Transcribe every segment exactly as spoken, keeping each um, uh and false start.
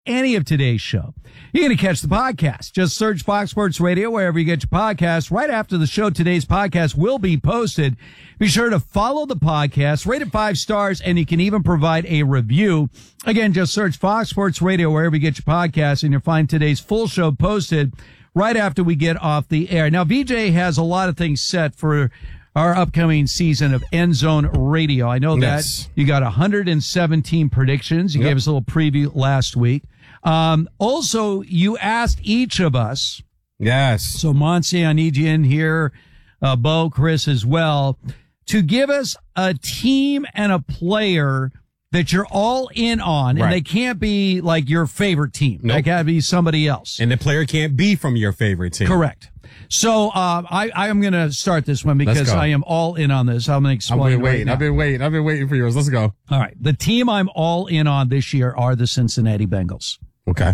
any of today's show, you're going to catch the podcast. Just search Fox Sports Radio wherever you get your podcasts. Right after the show, today's podcast will be posted. Be sure to follow the podcast, rate it five stars, and you can even provide a review. Again, just search Fox Sports Radio wherever you get your podcasts, and you'll find today's full show posted right after we get off the air. Now, V J has a lot of things set for our upcoming season of End Zone Radio. I know Yes. that you got one hundred seventeen predictions. You Yep. gave us a little preview last week. Um, also, you asked each of us, Yes. so Monty, I need you in here, uh, Bo, Chris as well, to give us a team and a player that you're all in on, Right. and they can't be like your favorite team. Nope. They gotta be somebody else. And the player can't be from your favorite team. Correct. So, uh, I, I am going to start this one because go. I am all in on this. I'm going to I've explain been right waiting. now. I've been waiting. I've been waiting for yours. Let's go. All right. The team I'm all in on this year are the Cincinnati Bengals. Okay.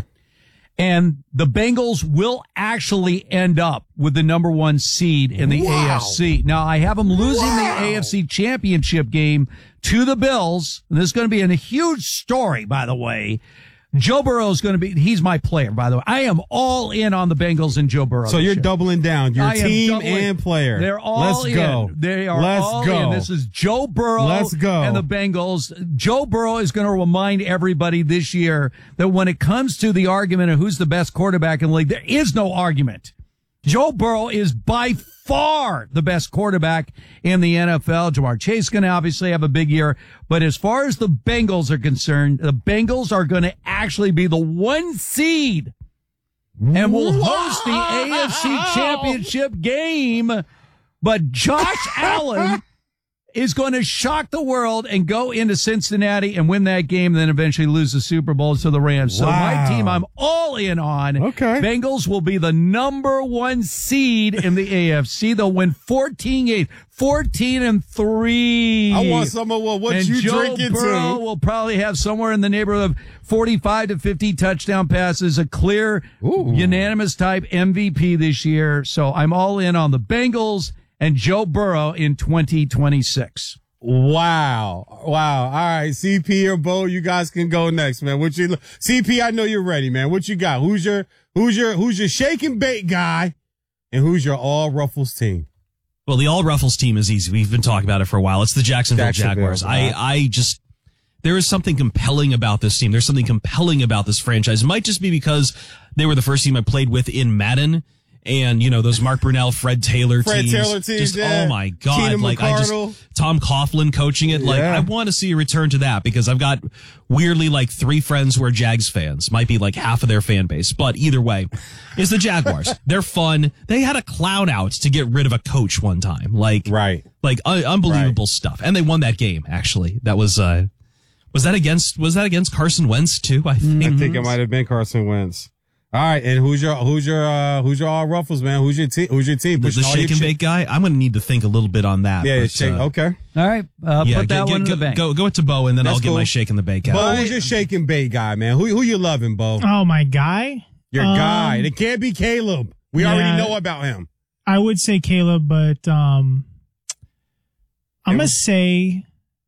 And the Bengals will actually end up with the number one seed in the Wow. A F C. Now, I have them losing Wow. the A F C championship game to the Bills. And this is going to be a huge story, by the way. Joe Burrow is going to be, he's my player, by the way. I am all in on the Bengals and Joe Burrow. So this you're year. doubling down. Your I am team doubling- and player. They're all Let's in. go. They are Let's all go. in. This is Joe Burrow Let's go. and the Bengals. Joe Burrow is going to remind everybody this year that when it comes to the argument of who's the best quarterback in the league, there is no argument. Joe Burrow is by far the best quarterback in the N F L. Jamar Chase is going to obviously have a big year. But as far as the Bengals are concerned, the Bengals are going to actually be the one seed and will host the A F C championship game. But Josh Allen is going to shock the world and go into Cincinnati and win that game, and then eventually lose the Super Bowl to the Rams. So my Wow. team, I'm all in on. Okay. Bengals will be the number one seed in the A F C. They'll win fourteen eight, fourteen and three. I want some of what, what and you Joe drinking Burrow to. will probably have somewhere in the neighborhood of forty-five to fifty touchdown passes, a clear, Ooh. unanimous type M V P this year. So I'm all in on the Bengals and Joe Burrow in twenty twenty-six. Wow. Wow. All right. C P or Bo, you guys can go next, man. What you, C P, I know you're ready, man. What you got? Who's your, who's your, who's your shake and bake guy? And who's your all Ruffles team? Well, the All Ruffles team is easy. We've been talking about it for a while. It's the Jacksonville, Jacksonville, Jaguars. I, right. I just, there is something compelling about this team. There's something compelling about this franchise. It might just be because they were the first team I played with in Madden. And, you know, those Mark Brunell, Fred Taylor Fred teams. Taylor teams, Just, yeah. oh my God. Keenan like, I McCardle. just, Tom Coughlin coaching it. Like, Yeah. I want to see a return to that because I've got weirdly like three friends who are Jags fans. Might be like half of their fan base. But either way, it's the Jaguars. They're fun. They had a clown out to get rid of a coach one time. Like, Right. like un- unbelievable stuff. And they won that game, actually. That was, uh, was that against, was that against Carson Wentz too? I think. I think it might have been Carson Wentz. All right, and who's your who's your uh, who's your all Ruffles, man? Who's your team? Who's your team? The, the Pushing all shake your and chi- bake guy. I'm going to need to think a little bit on that. Yeah, but, shake. uh, Okay. All right. Uh, yeah, put that get- one get- in the bank. Go, go it to Bo, and then That's I'll get cool. my shake and the bake Bo, out. who's your shake and bake guy, man? Who who you loving, Bo? Oh, my guy? Your Um, guy. And it can't be Caleb. We yeah. already know about him. I would say Caleb, but um, I'm going to say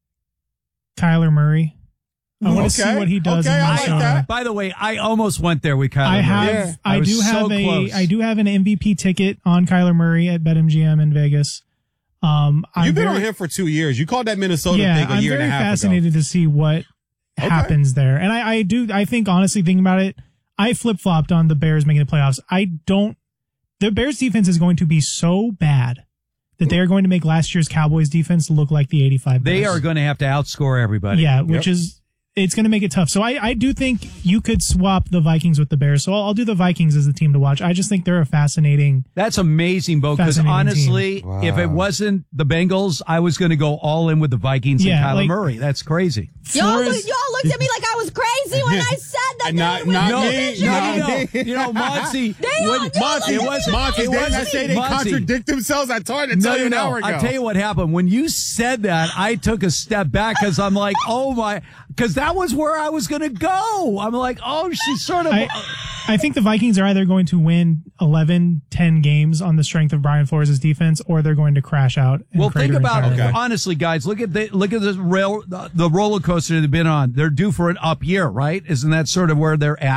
Kyler Murray. I want to Okay. see what he does Okay, in I like Minnesota. that. By the way, I almost went there with Kyler I Murray. have, Yeah. I, I was do have so a, close. I do have an M V P ticket on Kyler Murray at BetMGM in Vegas. Um, I'm You've been very, on him for two years. You called that Minnesota yeah, thing a I'm year very and a half fascinated ago. to see what Okay. happens there. And I, I do, I think honestly thinking about it, I flip flopped on the Bears making the playoffs. I don't, the Bears defense is going to be so bad that they are going to make last year's Cowboys defense look like the eighty-five They Bears. are going to have to outscore everybody. Yeah, which is, it's going to make it tough. So I, I do think you could swap the Vikings with the Bears. So I'll, I'll do the Vikings as the team to watch. I just think they're a fascinating. That's amazing, Bo, because Fascinating honestly, team. if it Wow. wasn't the Bengals, I was going to go all in with the Vikings Yeah, and Kyler like- Murray. That's crazy. Y'all, Flores- look, y'all looked at me like I was crazy when I said that. Not- they would not win the me. division. No, no, no. no. You know, Monty. They all- when- y'all Monty, look it at was me like Monty, I didn't was I say they Monty. contradict themselves? I tried to tell No, you no, an hour no. ago. I'll tell you what happened. When you said that, I took a step back because I'm like, oh my, because that was where I was going to go. I'm like, oh, she's sort of. I, I think the Vikings are either going to win eleven, ten games on the strength of Brian Flores' defense, or they're going to crash out. And well, think crater about entirely. Okay. honestly, guys. Look at the look at this rail the roller coaster they've been on. They're due for an up year, right? Isn't that sort of where they're at?